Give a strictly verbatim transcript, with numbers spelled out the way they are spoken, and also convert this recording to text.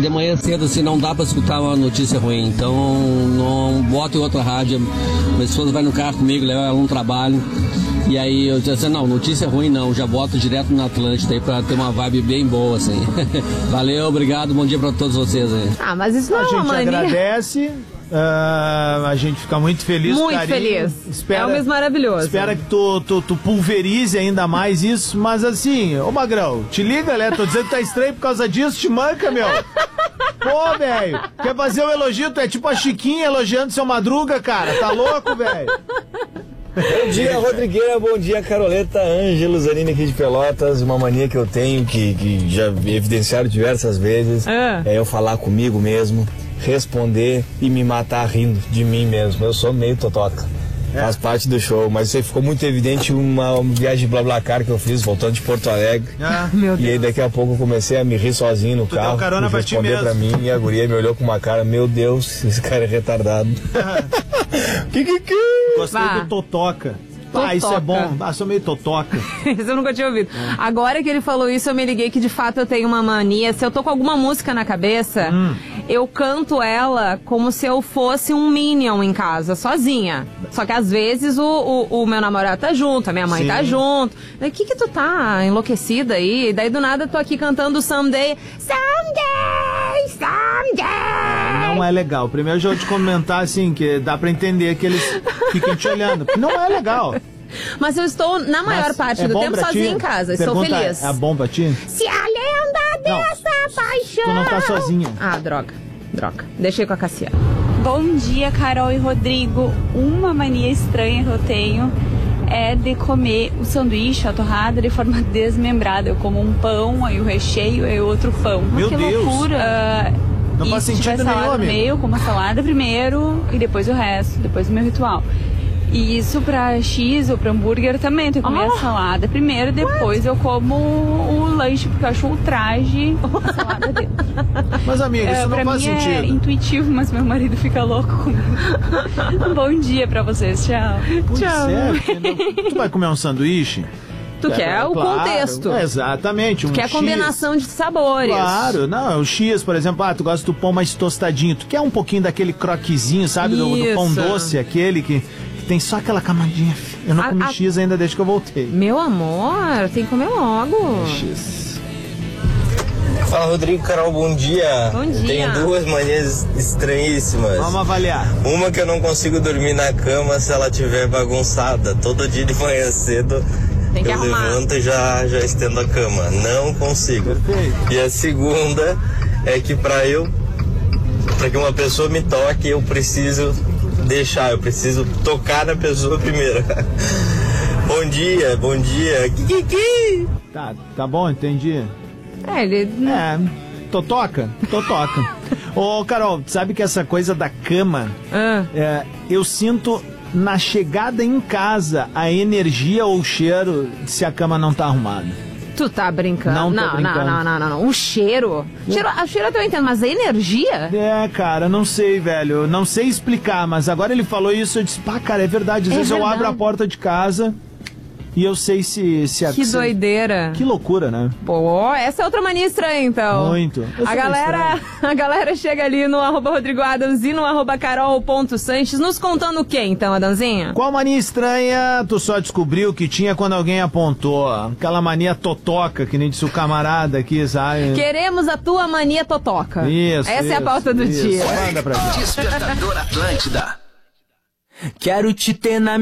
de manhã cedo assim não dá pra escutar uma notícia ruim, então não bota em outra rádio. Minha esposa vai no carro comigo, leva ela no trabalho. E aí eu disse assim, não, notícia ruim não, já boto direto na Atlântida aí pra ter uma vibe bem boa, assim. Valeu, obrigado, bom dia pra todos vocês aí. Ah, mas isso não a é uma gente mania. agradece, uh, a gente fica muito feliz, muito carinho. feliz, Espera, é um mês maravilhoso. Espera que tu, tu, tu pulverize ainda mais isso, mas assim, ô Magrão, te liga, né? Tô dizendo que tá estranho por causa disso, te manca, meu. Pô, velho, quer fazer um elogio? Tu é tipo a Chiquinha elogiando seu Madruga, cara, tá louco, velho? Bom dia, Rodrigueira, bom dia, Caroleta, Ângelo, Zanini aqui de Pelotas. Uma mania que eu tenho, que, que já evidenciaram diversas vezes, é. é eu falar comigo mesmo, responder e me matar rindo de mim mesmo. Eu sou meio totoca, é. Faz parte do show, mas isso aí ficou muito evidente uma viagem de BlaBlaCar que eu fiz, voltando de Porto Alegre. Ah, meu Deus. E aí daqui a pouco eu comecei a me rir sozinho no tu carro, deu carona pra ti responder mesmo. pra mim, e a guria me olhou com uma cara, meu Deus, esse cara é retardado. que que que? Gostei Vá. do Totoca. Totoca. Ah, isso é bom. Ah, sou meio totoca. Isso eu nunca tinha ouvido. É. Agora que ele falou isso, eu me liguei que de fato eu tenho uma mania. Se eu tô com alguma música na cabeça, hum. eu canto ela como se eu fosse um Minion em casa, sozinha. Só que às vezes o, o, o meu namorado tá junto, a minha mãe Sim. tá junto. Daí, o que que tu tá enlouquecida aí? Daí do nada eu tô aqui cantando Someday, Someday, Someday. Não é legal. Primeiro eu já vou te comentar assim, que dá pra entender que eles ficam te olhando. Não é legal. Mas eu estou, na maior Mas parte é do tempo, ti? sozinha em casa. Pergunta, Estou feliz. É bom pra ti? Se a lenda Não, dessa paixão... Tu não tá sozinha. Ah, droga. Droga. Deixei com a Cassiana. Bom dia, Carol e Rodrigo. Uma mania estranha que eu tenho é de comer o sanduíche, a torrada, de forma desmembrada. Eu como um pão, aí o recheio, aí outro pão. Meu que Deus. loucura. Uh, não e faz se sentido tiver salada nenhum, no meio, eu como a salada primeiro e depois o resto, depois o meu ritual. E isso pra X ou pra hambúrguer também, tem que comer oh. a salada primeiro, depois What? eu como o, o lanche, porque eu acho ultraje a salada dentro. Mas amiga, isso é, não faz mim sentido. É intuitivo, mas meu marido fica louco comigo. Bom dia pra vocês, tchau. Pois tchau. É, tu vai comer um sanduíche? Tu é, quer o claro, contexto. É, exatamente. Um tu quer a combinação de sabores. Claro. Não, o X, por exemplo, ah, tu gosta do pão mais tostadinho. Tu quer um pouquinho daquele croquezinho, sabe? Do, do pão doce, aquele que, que tem só aquela camadinha. Eu não a, comi a... X ainda desde que eu voltei. Meu amor, tem que comer logo. X. Fala, Rodrigo, Carol, bom dia. Bom dia. Tenho duas manias estranhíssimas. Vamos avaliar. Uma que eu não consigo dormir na cama se ela estiver bagunçada. Todo dia de manhã cedo... Tem que eu arrumar. levanto e já, já estendo a cama. Não consigo. Perfeito. E a segunda é que pra eu, pra que uma pessoa me toque, eu preciso deixar, eu preciso tocar na pessoa primeiro. Bom dia, bom dia. Kikiki. Tá, tá bom, entendi. É, ele... É, totoca, totoca. Ô, Carol, sabe que essa coisa da cama, ah. é, eu sinto... na chegada em casa, a energia ou o cheiro se a cama não tá arrumada. Tu tá brincando? Não tô não, brincando. não, não, não, não. O cheiro. cheiro a cheiro eu entendo, mas a energia? É, cara, não sei, velho. Não sei explicar, mas agora ele falou isso, eu disse, pá, cara, é verdade. Às é vezes verdade. eu abro a porta de casa e eu sei se... se que se... doideira. Que loucura, né? Pô, essa é outra mania estranha, então. Muito. A galera, a galera chega ali no arroba Rodrigo Adams e no arroba Carol.Sanches nos contando o que, então, Adamzinha? Qual mania estranha tu só descobriu que tinha quando alguém apontou? Aquela mania totoca, que nem disse o camarada aqui, sabe? Queremos a tua mania totoca. Isso, Essa isso, é a pauta do isso. dia. Manda pra mim. Despertador Atlântida. Quero te ter na